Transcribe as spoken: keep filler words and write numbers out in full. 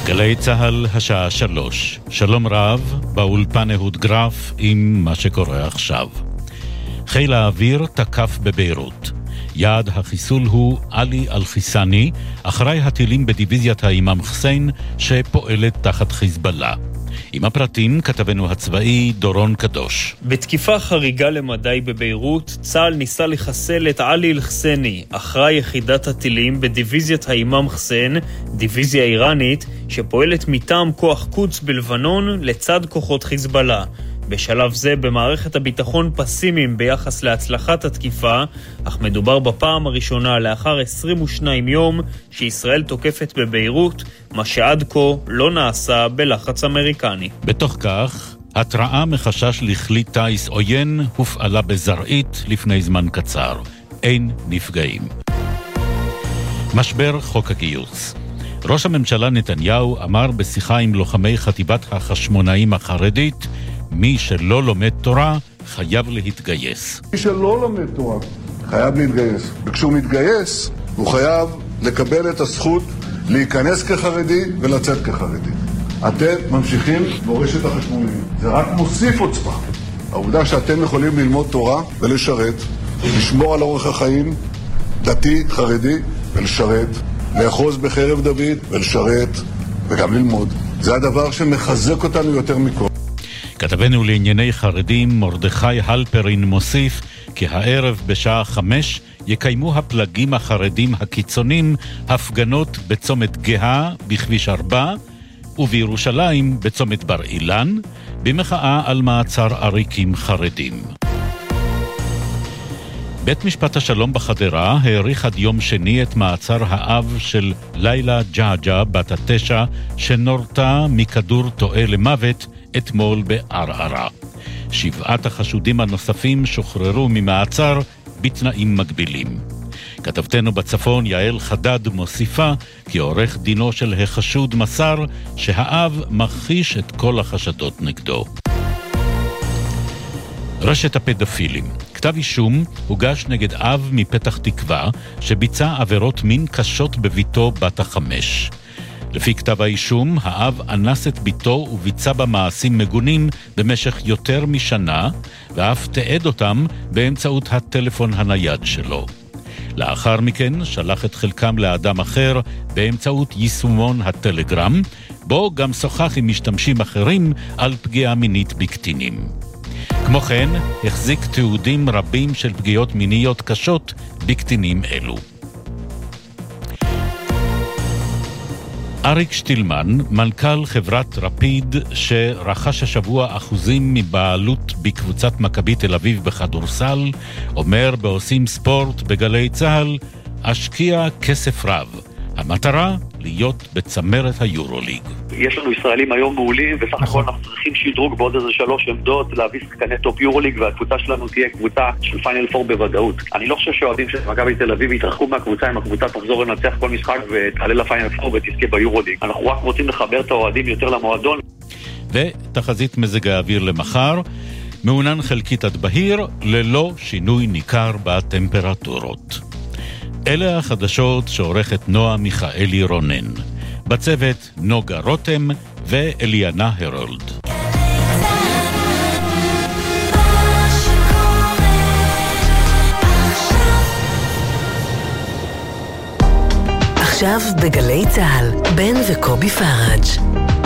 גלי צהל השעה שלוש. שלום רב, באולפן אהוד גרף עם מה שקורה עכשיו. חיל האוויר תקף בביירות. יעד החיסול הוא עלי אל-חיסני, אחראי הטילים בדיוויזיית האימאם חוסיין שפועלת תחת חיזבאללה. עם הפרטים כתבנו הצבאי דורון קדוש. בתקיפה חריגה למדי בביירות, צה"ל ניסה לחסל את עלי אל-חיסני, אחראי יחידת הטילים בדיוויזיית האימאם חוסיין, דיוויזיה איראנית, שפועלת מטעם כוח קודס בלבנון לצד כוחות חיזבאללה. בשלב זה במערכת הביטחון פסימיים ביחס להצלחת התקיפה, אך מדובר בפעם הראשונה לאחר עשרים ושניים יום שישראל תוקפת בביירות, מה שעד כה לא נעשה בלחץ אמריקני. בתוך כך, התראה מחשש לכלי טייס עוין הופעלה בזרעית לפני זמן קצר. אין נפגעים. משבר חוק הגיוס. ראש הממשלה נתניהו אמר בשיחה עם לוחמי חטיבת החשמונאים החרדית, מי שלא לומד תורה חייב להתגייס. מי שלא לומד תורה חייב להתגייס. וכשהוא מתגייס, הוא חייב לקבל את הזכות להיכנס כחרדי ולצאת כחרדי. אתם ממשיכים מורשת החשמונאים. זה רק מוסיף עוצמה. העובדה שאתם יכולים ללמוד תורה ולשרת, לשמור על אורח החיים דתי, חרדי, ולשרת, לאחוז בחרב דוד ולשרת, וגם ללמוד. זה הדבר שמחזק אותנו יותר מכל. כתבנו לענייני חרדים מרדכי הלפרין מוסיף כי הערב בשעה חמש יקיימו הפלגים החרדים הקיצונים הפגנות בצומת גאה בכביש ארבע ובירושלים בצומת בר אילן במחאה על מעצר עריקים חרדים. בית משפט השלום בחדרה העריך עד יום שני את מעצר האב של לילה ג'עג'ע בת התשע שנורתה מכדור טועה למוות אתמול בערערה. שבעת החשודים הנוספים שוחררו ממעצר בתנאים מגבילים. כתבתנו בצפון יעל חדד מוסיפה כי עורך דינו של החשוד מסר שהאב מכחיש את כל החשדות נגדו. רשת הפדופילים. כתב אישום הוגש נגד אב מפתח תקווה שביצע עבירות מין קשות בביתו בת החמש. לפי כתב האישום, האב אנס את ביתו וביצע בה מעשים מגונים במשך יותר משנה, ואף תעד אותם באמצעות הטלפון הנייד שלו. לאחר מכן שלח את חלקם לאדם אחר באמצעות יישומון הטלגרם, בו גם שוחח עם משתמשים אחרים על פגיעה מינית בקטינים. כמו כן, החזיק תיעודים רבים של פגיעות מיניות קשות בקטינים אלו. אריק שטילמן, מנכ"ל חברת רפיד שרכש השבוע אחוזים מבעלות בקבוצת מכבי תל אביב בכדורסל, אומר בעושים ספורט בגלי צהל, אשקיע כסף רב. המטרה להיות בצמרת היורוליג. יש לנו ישראלים היום מעולים, וסך הכל אנחנו צריכים שדרוג בעוד איזה שלוש עמדות, להביא שחקני טופ יורוליג, והקבוצה שלנו תהיה קבוצה של פיינל פור בוודאות. אני לא חושב שהאוהדים של מכבי תל אביב יתרחקו מהקבוצה, אם הקבוצה תחזור לנצח כל משחק ותעלה לפיינל פור ותזכה ביורוליג. אנחנו רק רוצים לחבר את האוהדים יותר למועדון. ותחזית מזג האוויר למחר, מעונן חלקית עד בהיר, ללא שינוי ניכר בטמפרטורות. אלה החדשות שעורכת נועה מיכאלי רונן. בצוות נוגה רותם ואליאנה הרולד. עכשיו בגלי צהל, בן וקובי פראג'.